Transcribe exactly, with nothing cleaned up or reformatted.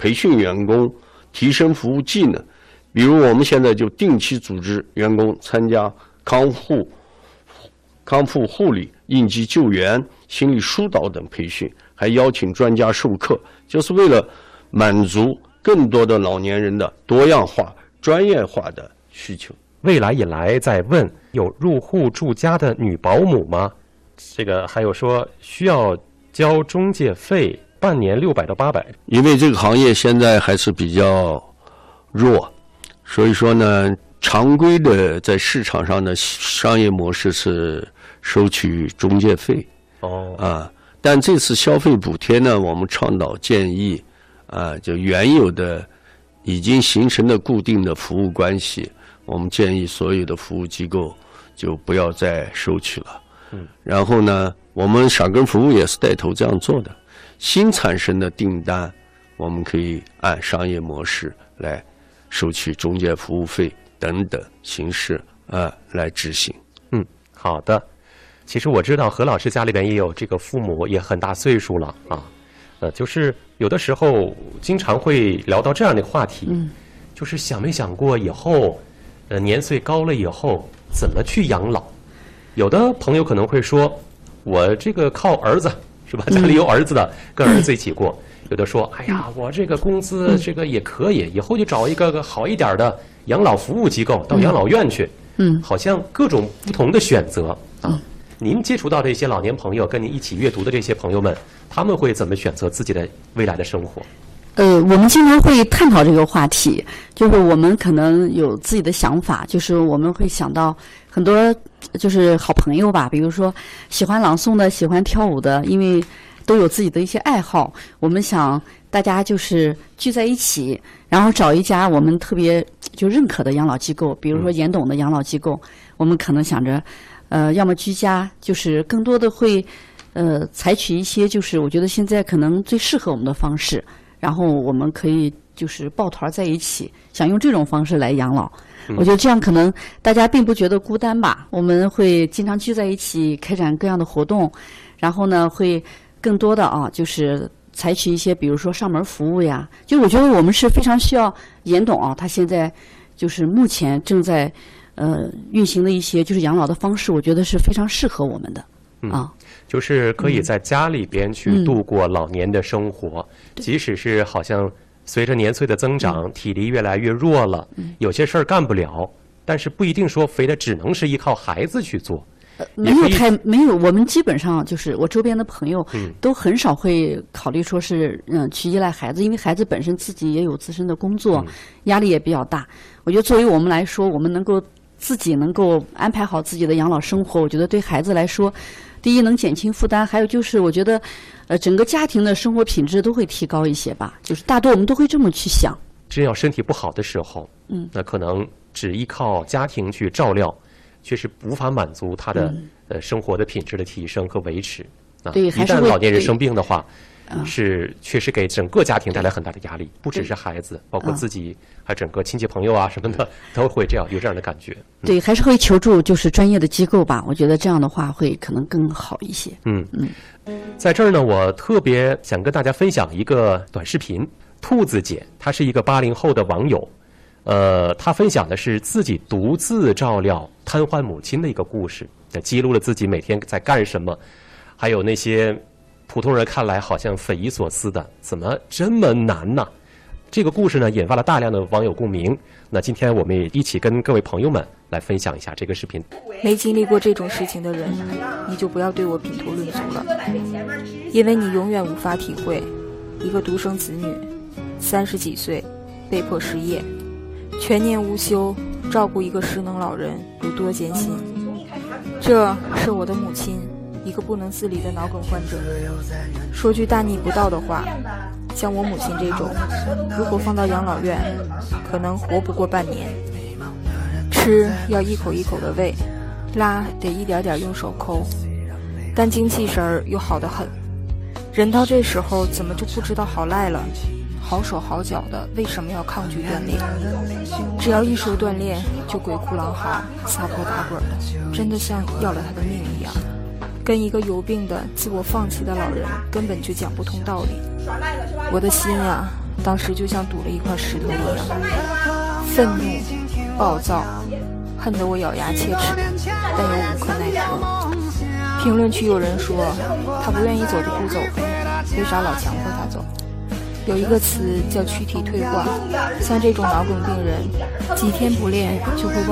培训员工，提升服务技能。比如我们现在就定期组织员工参加康复、康复护理、应急救援、心理疏导等培训，还邀请专家授课，就是为了满足更多的老年人的多样化、专业化的需求。 未来以来在问有入户住家的女保姆吗？这个还有说需要交中介费，半年六百到八百。 因为这个行业现在还是比较弱，所以说呢，常规的在市场上的商业模式是收取中介费。 哦啊，但这次消费补贴呢，我们倡导建议啊，就原有的已经形成的固定的服务关系，我们建议所有的服务机构就不要再收取了。 嗯， 然后呢，我们傻根服务也是带头这样做的。新产生的订单，我们可以按商业模式来收取中介服务费等等形式啊来执行。 嗯，好的。其实我知道何老师家里边也有这个父母也很大岁数了啊，呃，就是有的时候经常会聊到这样的话题， 嗯， 就是想没想过以后，呃，年岁高了以后怎么去养老？有的朋友可能会说，我这个靠儿子是吧？家里有儿子的，跟儿子一起过。有的说，哎呀，我这个工资这个也可以，以后就找一个个好一点的养老服务机构，到养老院去。 嗯， 好像各种不同的选择啊。您接触到这些老年朋友，跟您一起阅读的这些朋友们，他们会怎么选择自己的未来的生活？ 呃，我们经常会探讨这个话题，就是我们可能有自己的想法，就是我们会想到很多就是好朋友吧，比如说喜欢朗诵的、喜欢跳舞的，因为都有自己的一些爱好，我们想大家就是聚在一起，然后找一家我们特别就认可的养老机构，比如说严董的养老机构，我们可能想着，呃，要么居家，就是更多的会呃采取一些就是我觉得现在可能最适合我们的方式。然后我们可以就是抱团在一起，想用这种方式来养老。 嗯、 我觉得这样可能大家并不觉得孤单吧。我们会经常聚在一起，开展各样的活动，然后呢，会更多的啊，就是采取一些，比如说上门服务呀。就我觉得我们是非常需要严董啊，他现在就是目前正在呃运行的一些就是养老的方式，我觉得是非常适合我们的。 嗯、 啊， 就是可以在家里边去度过老年的生活，嗯、即使是好像随着年岁的增长，嗯、体力越来越弱了，嗯、有些事儿干不了，但是不一定说非得只能是依靠孩子去做。 呃、没有太没有，我们基本上就是我周边的朋友都很少会考虑说是嗯去依赖孩子，因为孩子本身自己也有自身的工作，嗯、压力也比较大。我觉得作为我们来说，我们能够自己能够安排好自己的养老生活，我觉得对孩子来说。第一能减轻负担，还有就是我觉得，呃，整个家庭的生活品质都会提高一些吧。就是大多我们都会这么去想。 真要身体不好的时候，嗯，那可能只依靠家庭去照料，确实无法满足他的、嗯、呃生活的品质的提升和维持。啊， 对， 一旦老年人生病的话，是确实给整个家庭带来很大的压力，不只是孩子，包括自己，还整个亲戚朋友啊什么的，都会这样有这样的感觉。 嗯、对，还是会求助就是专业的机构吧。我觉得这样的话会可能更好一些。 嗯嗯，在这儿呢，我特别想跟大家分享一个短视频。兔子姐，她是一个八零后的网友，呃，她分享的是自己独自照料瘫痪母亲的一个故事，记录了自己每天在干什么，还有那些。普通人看来好像匪夷所思的，怎么这么难呢？这个故事呢，引发了大量的网友共鸣。那今天我们也一起跟各位朋友们来分享一下这个视频。 没经历过这种事情的人，你就不要对我品头论足了，因为你永远无法体会一个独生子女，三十几岁被迫失业，全年无休照顾一个失能老人有多艰辛。这是我的母亲。一个不能自理的脑梗患者，说句大逆不道的话，像我母亲这种，如果放到养老院，可能活不过半年。吃要一口一口的喂，拉得一点点用手抠，但精气神儿又好得很。人到这时候怎么就不知道好赖了？好手好脚的，为什么要抗拒锻炼？只要一说锻炼，就鬼哭狼嚎、撒泼打滚的，真的像要了他的命一样。跟一个有病的、自我放弃的老人根本就讲不通道理。我的心啊， 当时就像堵了一块石头一样，愤怒、暴躁，恨得我咬牙切齿，但又无可奈何。评论区有人说，他不愿意走就不走呗，为啥老强迫他走？有一个词叫躯体退化，像这种脑梗病人，几天不练就会忘